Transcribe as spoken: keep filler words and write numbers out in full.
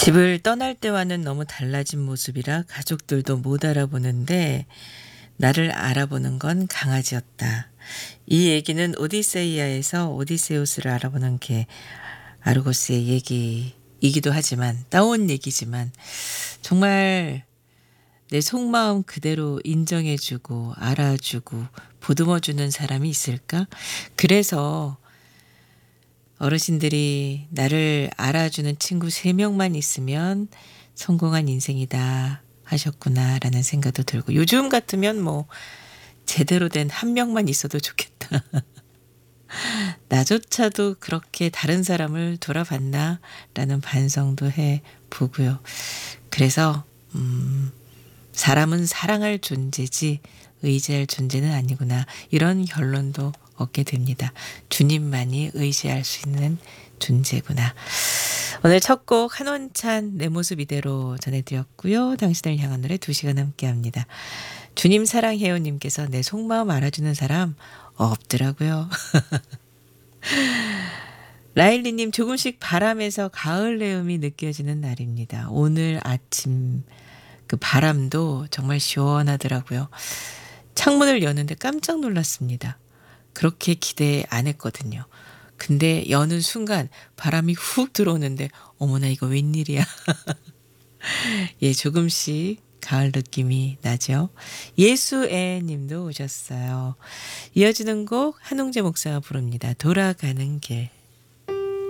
집을 떠날 때와는 너무 달라진 모습이라 가족들도 못 알아보는데 나를 알아보는 건 강아지였다. 이 얘기는 오디세이아에서 오디세우스를 알아보는 개 아르고스의 얘기이기도 하지만 따온 얘기지만 정말 내 속마음 그대로 인정해주고 알아주고 보듬어주는 사람이 있을까? 그래서 어르신들이 나를 알아주는 친구 세 명만 있으면 성공한 인생이다 하셨구나라는 생각도 들고 요즘 같으면 뭐 제대로 된 한 명만 있어도 좋겠다. 나조차도 그렇게 다른 사람을 돌아봤나라는 반성도 해보고요. 그래서 음, 사람은 사랑할 존재지 의지할 존재는 아니구나 이런 결론도 얻게 됩니다. 주님만이 의지할 수 있는 존재구나. 오늘 첫 곡 한원찬 내 모습 이대로 전해드렸고요. 당신을 향한 노래 두 시간 함께합니다. 주님 사랑해요 님께서 내 속마음 알아주는 사람 없더라고요. 라일리님 조금씩 바람에서 가을 내음이 느껴지는 날입니다. 오늘 아침 그 바람도 정말 시원하더라고요. 창문을 여는데 깜짝 놀랐습니다. 그렇게 기대 안 했거든요. 근데 여는 순간 바람이 훅 들어오는데 어머나 이거 웬일이야. 예, 조금씩 가을 느낌이 나죠. 예수애 님도 오셨어요. 이어지는 곡 한웅재 목사가 부릅니다. 돌아가는 길.